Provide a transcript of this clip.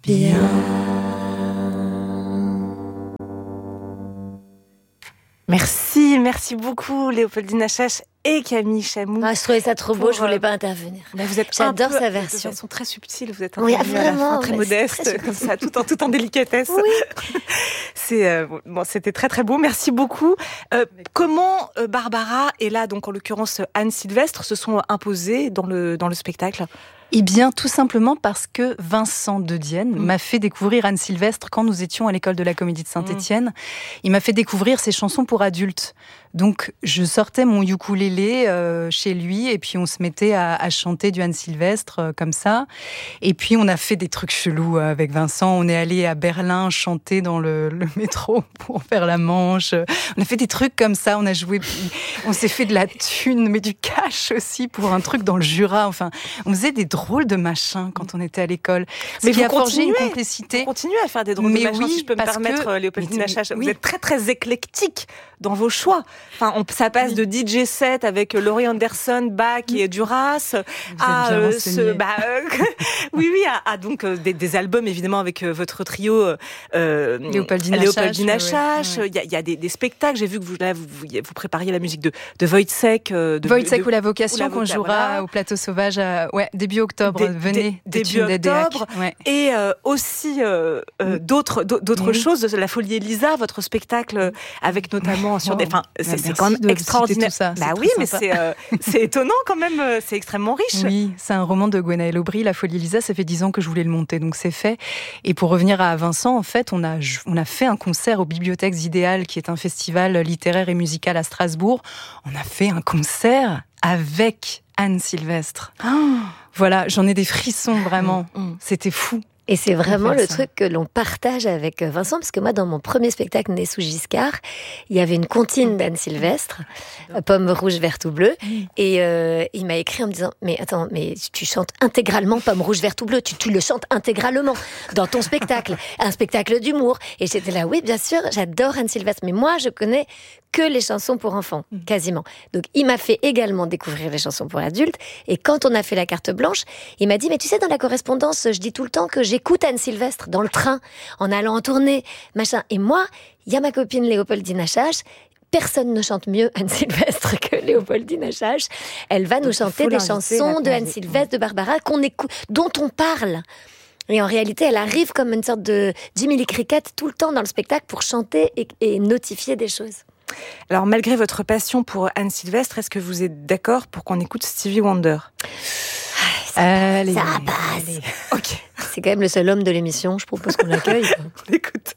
bien. Merci beaucoup Léopoldine Achache et Camille Chamou. Je trouvais ça trop beau, je voulais pas intervenir. J'adore sa version. De façon très subtile, vous êtes vraiment, très modeste, comme ça, tout en délicatesse. Oui. C'était très très beau, merci beaucoup. Comment Barbara et là, donc en l'occurrence Anne Sylvestre, se sont imposées dans le spectacle ? Eh bien, tout simplement parce que Vincent de Dienne m'a fait découvrir Anne Sylvestre quand nous étions à l'école de la Comédie de Saint-Étienne. Il m'a fait découvrir ses chansons pour adultes. Donc, je sortais mon ukulélé chez lui et puis on se mettait à chanter du Anne Sylvestre comme ça. Et puis, on a fait des trucs chelous avec Vincent. On est allé à Berlin chanter dans le métro pour faire la manche. On a fait des trucs comme ça. On a joué, on s'est fait de la thune, mais du cash aussi pour un truc dans le Jura. Enfin, on faisait des drôles de machins quand on était à l'école. Mais qui a forgé une complicité. Vous continuez à faire des drôles de machins, si je peux me permettre, Léopoldine Achache. Vous êtes très très éclectique dans vos choix. Enfin, ça passe de DJ set avec Laurie Anderson, Bach et Duras à donc des albums évidemment avec votre trio Léopoldine Achache. Il y a des spectacles. J'ai vu que vous prépariez la musique de Wojciech. Wojciech ou la vocation qu'on jouera au Plateau Sauvage début octobre. Venez, début octobre. Et aussi d'autres choses. La Folie Elisa, votre spectacle avec notamment sur des. Enfin, c'est quand même extraordinaire. Ça, mais c'est étonnant quand même. C'est extrêmement riche. Oui, c'est un roman de Gwenaëlle Aubry. La Folie Elisa, ça fait 10 ans que je voulais le monter, donc c'est fait. Et pour revenir à Vincent, en fait, on a fait un concert aux Bibliothèques Idéales, qui est un festival littéraire et musical à Strasbourg. On a fait un concert avec Anne Sylvestre. Voilà, j'en ai des frissons vraiment. C'était fou. Et c'est vraiment le truc que l'on partage avec Vincent, parce que moi, dans mon premier spectacle Né sous Giscard, il y avait une comptine d'Anne Sylvestre, Pomme rouge, verte ou bleue, et il m'a écrit en me disant « Mais attends, mais tu chantes intégralement Pomme rouge, verte ou bleue, tu le chantes intégralement dans ton spectacle, un spectacle d'humour. » Et j'étais là « Oui, bien sûr, j'adore Anne Sylvestre, mais moi, je connais que les chansons pour enfants, quasiment. » Donc, il m'a fait également découvrir les chansons pour adultes, et quand on a fait la carte blanche, il m'a dit « Mais tu sais, dans la correspondance, je dis tout le temps que j'écoute Anne Sylvestre dans le train, en allant en tournée, machin. » Et moi, il y a ma copine Léopoldine Achache. Personne ne chante mieux Anne Sylvestre que Léopoldine Achache. Elle va nous chanter des chansons de Anne Sylvestre, de Barbara, qu'on écoute, dont on parle. Et en réalité, elle arrive comme une sorte de Jimmy Lee Cricket tout le temps dans le spectacle pour chanter et notifier des choses. Alors, malgré votre passion pour Anne Sylvestre, est-ce que vous êtes d'accord pour qu'on écoute Stevie Wonder ? Ça passe. Ok. C'est quand même le seul homme de l'émission. Je propose qu'on l'accueille. On écoute.